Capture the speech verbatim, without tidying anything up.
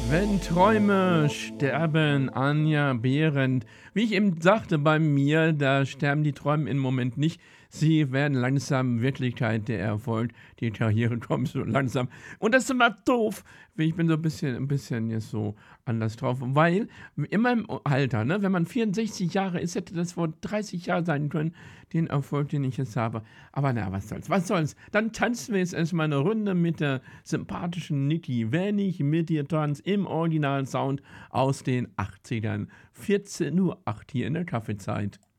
Wenn Träume sterben, Anja Behrendt. Wie ich eben sagte, bei mir, da sterben die Träume im Moment nicht. Sie werden langsam Wirklichkeit, der Erfolg. Die Karriere kommt so langsam. Und das ist immer doof. Ich bin so ein bisschen, ein bisschen jetzt so anders drauf. Weil immer im Alter, ne, wenn man vierundsechzig Jahre ist, hätte das vor dreißig Jahren sein können, den Erfolg, den ich jetzt habe. Aber na, was soll's, was soll's. Dann tanzen wir jetzt erstmal eine Runde mit der sympathischen Niki, wenn ich mit dir tanz, im Original-Sound aus den achtzigern. vierzehn Uhr acht hier in der Kaffeezeit.